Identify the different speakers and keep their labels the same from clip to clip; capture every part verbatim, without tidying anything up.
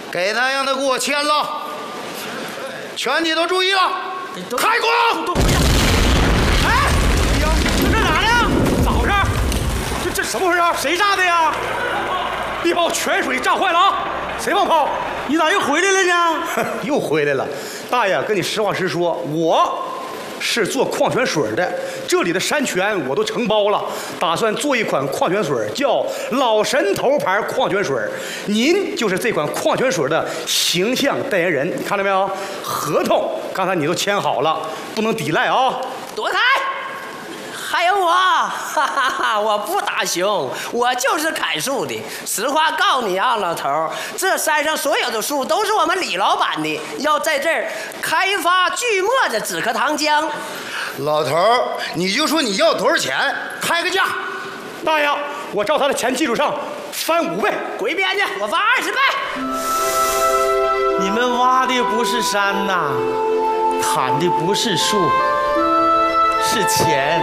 Speaker 1: 给他让他给我签了。全体都注意了，开工！
Speaker 2: 都回去。哎，哎呀，这这哪呢？咋回事？这这什么回事？谁炸的呀？地炮全水炸坏了啊！谁放炮？你咋又回来了呢？
Speaker 1: 又回来了，大爷，跟你实话实说，我是做矿泉水的，这里的山泉我都承包了，打算做一款矿泉水，叫老神头牌矿泉水。您就是这款矿泉水的形象代言人，你看到没有？合同刚才你都签好了，不能抵赖啊！
Speaker 3: 躲开！还有我，哈哈哈！我不打熊，我就是砍树的。实话告诉你啊，老头儿，这山上所有的树都是我们李老板的，要在这儿开发锯末的止咳糖浆。
Speaker 1: 老头儿，你就说你要多少钱，开个价。
Speaker 2: 大爷，我照他的钱基础上翻五倍。
Speaker 3: 滚一边去！我翻二十倍。
Speaker 4: 你们挖的不是山呐，砍的不是树，是钱。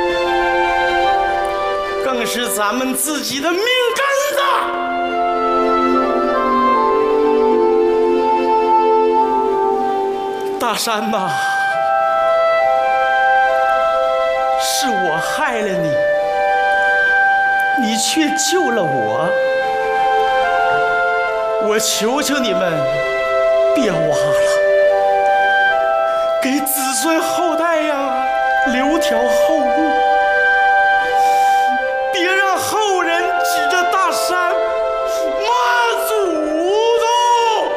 Speaker 4: 更是咱们自己的命根子。大山呐，是我害了你，你却救了我。我求求你们，别挖了，给子孙后代呀留条后路。别让后人指着大山骂祖宗！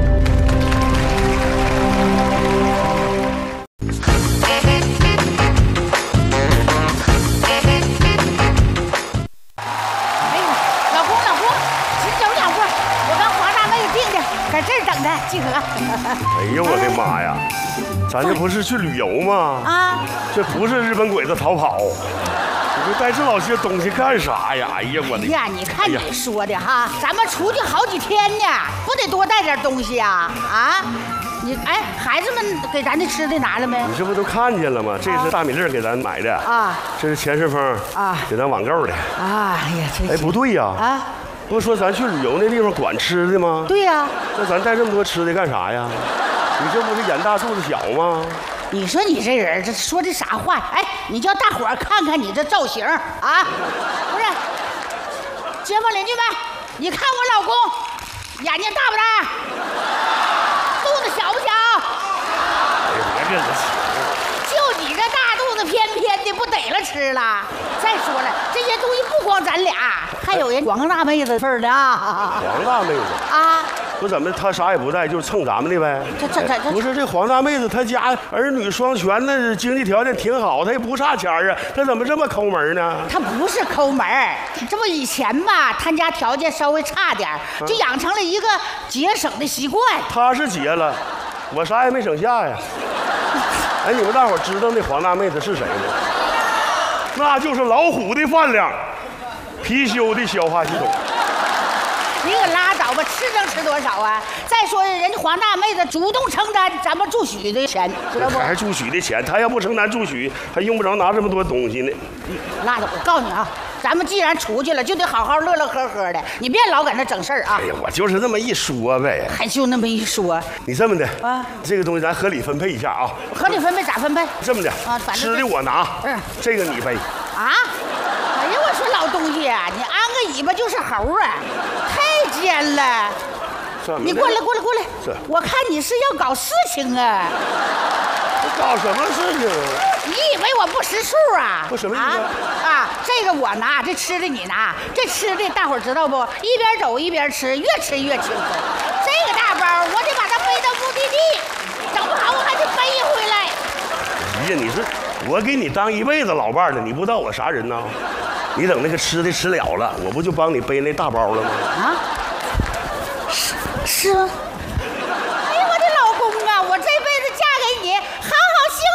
Speaker 5: 哎呀，老公老公，请走两步，我跟黄大妹定的，在这儿等他集合。
Speaker 6: 哎呦我的妈呀，咱这不是去旅游吗？啊，这不是日本鬼子逃跑。你带这老些东西干啥呀？哎呀，我的
Speaker 5: 呀！你看你说的哈，咱们出去好几天呢，不得多带点东西呀？啊，你哎，孩子们给咱的吃的拿了没？
Speaker 6: 你这不都看见了吗？这是大米粒给咱买的啊，这是钱世峰啊给咱网购的。
Speaker 5: 啊，哎呀，这
Speaker 6: 哎不对呀啊，不是说咱去旅游那地方管吃的吗？
Speaker 5: 对呀。
Speaker 6: 那咱带这么多吃的干啥呀？你这不是眼大肚子小吗？
Speaker 5: 你说你这人这说的啥话？哎，你叫大伙儿看看你这造型啊！不是，街坊邻居们，你看我老公眼睛大不大？肚子小不小？
Speaker 6: 哎呀，别跟着
Speaker 5: 就你这大肚子，偏偏的不得了吃了。再说了，这些东西不光咱俩，还有人黄大妹子份儿的啊！
Speaker 6: 黄大妹子啊！不怎么，他啥也不带，就是蹭咱们的呗。
Speaker 5: 这这这
Speaker 6: 不是这黄大妹子，她家儿女双全，那经济条件挺好，她也不差钱啊，她怎么这么抠门呢？
Speaker 5: 她不是抠门，这不以前吧，她家条件稍微差点，就养成了一个节省的习惯。
Speaker 6: 她是节了，我啥也没省下呀。哎，你们大伙知道那黄大妹子是谁吗？那就是老虎的饭量，貔貅的消化系统。
Speaker 5: 你可拉倒吧，吃能吃多少啊？再说人家黄大妹子主动承担咱们住许的钱，知道不？
Speaker 6: 还住许的钱，她要不承担住许，还用不着拿这么多东西呢。
Speaker 5: 拉倒！我告诉你啊，咱们既然出去了，就得好好乐乐呵呵的，你别老搁那整事儿啊。
Speaker 6: 哎呀，我就是这么一说呗。
Speaker 5: 还就那么一说。
Speaker 6: 你这么的啊，这个东西咱合理分配一下啊。
Speaker 5: 合理分配咋分配？
Speaker 6: 这么的
Speaker 5: 啊，反正
Speaker 6: 吃的我拿，嗯，这个你背。
Speaker 5: 啊？哎呀，我说老东西啊，你安个尾巴就是猴啊，太尖了。你过来，过来，过来。是。我看你是要搞事情啊。
Speaker 6: 搞什么事情？
Speaker 5: 你以为我不识数啊？
Speaker 6: 不什么意思
Speaker 5: 啊？啊，这个我拿，这吃的你拿，这吃的大伙儿知道不？一边走一边吃，越吃越轻松。这个大包我得把它背到目的地，整不好我还得背回来。
Speaker 6: 哎呀，你是我给你当一辈子老伴了，你不知道我啥人呢？你等那个吃的吃了了，我不就帮你背那大包了吗？啊？
Speaker 5: 是是吗？哎呀，我的老公啊，我这辈子嫁给你，好好幸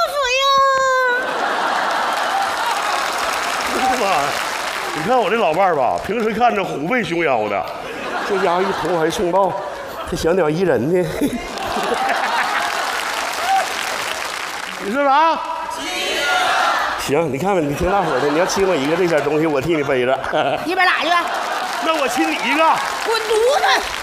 Speaker 5: 福
Speaker 6: 哟！妈，你看我这老伴儿吧，平时看着虎背熊腰的，这家伙一投怀送抱，这小鸟依人呢。你说啥？行，你看看，你听大伙儿的，你要亲我一个这点东西，我替你背着。
Speaker 5: 一边哪去？
Speaker 6: 那我亲你一个。
Speaker 5: 滚犊子！